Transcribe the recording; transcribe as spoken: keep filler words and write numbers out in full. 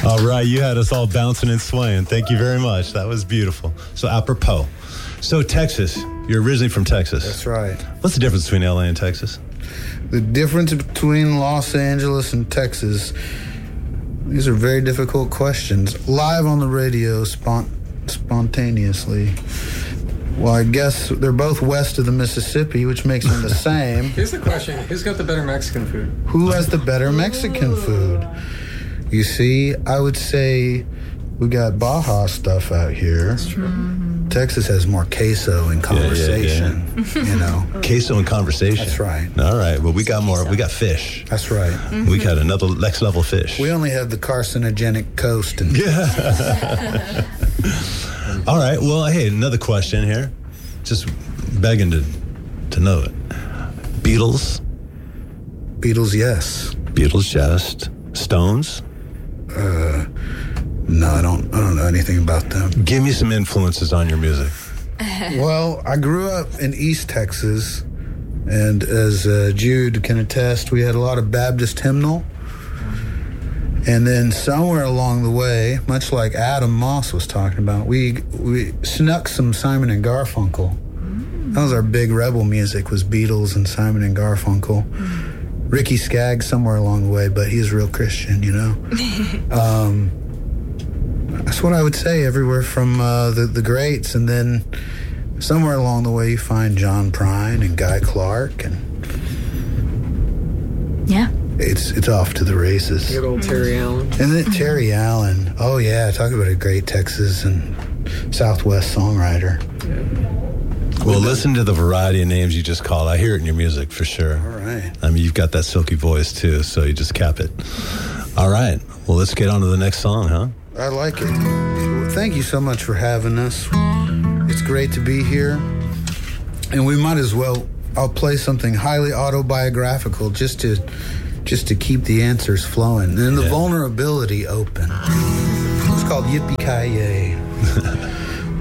All right, you had us all bouncing and swaying. Thank you very much. That was beautiful. So apropos. So Texas, you're originally from Texas. That's right. What's the difference between L A and Texas? The difference between Los Angeles and Texas, these are very difficult questions. Live on the radio, spont- spontaneously. Well, I guess they're both west of the Mississippi, which makes them the same. Here's the question. Who's got the better Mexican food? Who has the better Mexican food? You see, I would say we got Baja stuff out here. That's true. Mm-hmm. Texas has more queso and conversation, yeah, yeah, yeah. you know. Queso and conversation. That's right. All right. Well, we got more. We got fish. That's right. Mm-hmm. We got another next level fish. We only have the carcinogenic coast. And yeah. All right. Well, hey, another question here. Just begging to to know it. Beatles. Beatles, yes. Beatles, yes. Stones. Uh, no, I don't. I don't know anything about them. Give me some influences on your music. Well, I grew up in East Texas, and as uh, Jude can attest, we had a lot of Baptist hymnal. And then somewhere along the way, much like Adam Moss was talking about, we we snuck some Simon and Garfunkel. Mm. That was our big rebel music, was Beatles and Simon and Garfunkel. Mm. Ricky Skaggs somewhere along the way, but he's a real Christian, you know. um, that's what I would say. Everywhere from uh, the the greats, and then somewhere along the way you find John Prine and Guy Clark, and yeah. It's it's off to the races. Good old Terry Allen. And then Terry Allen. Oh, yeah. Talk about a great Texas and Southwest songwriter. Yeah. Well, listen to the variety of names you just called. I hear it in your music for sure. All right. I mean, you've got that silky voice, too, so you just cap it. All right. Well, let's get on to the next song, huh? I like it. Well, thank you so much for having us. It's great to be here. And we might as well, I'll play something highly autobiographical just to... just to keep the answers flowing and the yeah. vulnerability open. It's called Yippee-Ki-Yay.